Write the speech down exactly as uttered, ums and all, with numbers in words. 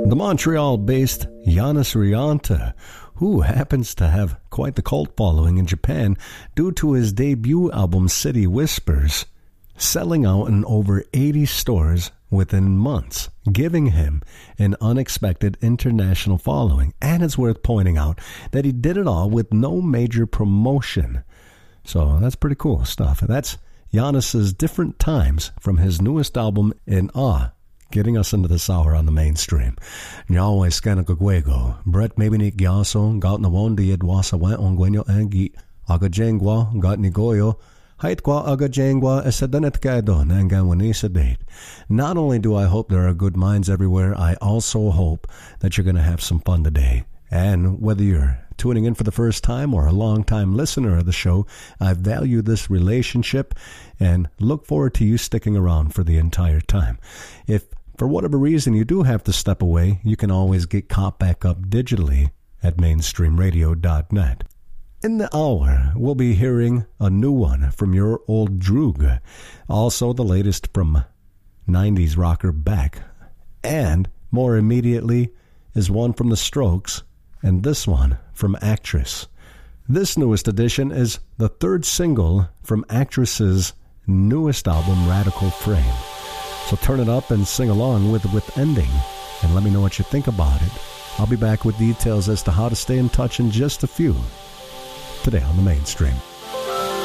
The Montreal-based Giannis Rianta, who happens to have quite the cult following in Japan due to his debut album City Whispers, selling out in over eighty stores within months, giving him an unexpected international following. And it's worth pointing out that he did it all with no major promotion. So that's pretty cool stuff. That's Giannis's Different Times from his newest album, In Awe, getting us into this hour on the mainstream. Nyawai Skanakagwego, Brett Mabinik Gyaso, Gout Nawondi Edwasa Went Ongwenyo Angi, Agajengwa, Got Nigoyo, Haitkwa Agajengwa, Esedanet Kado, Nanganwanisa date. Not only do I hope there are good minds everywhere, I also hope that you're going to have some fun today. And whether you're tuning in for the first time or a long-time listener of the show, I value this relationship and look forward to you sticking around for the entire time. If for whatever reason you do have to step away, you can always get caught back up digitally at mainstream radio dot net. In the hour, we'll be hearing a new one from your old Droog, also the latest from nineties rocker Beck, and more immediately is one from The Strokes, and this one from Actress. This newest edition is the third single from Actress's newest album, Radical Frame. So turn it up and sing along with with Ending, and let me know what you think about it. I'll be back with details as to how to stay in touch in just a few, today on the Mainstream.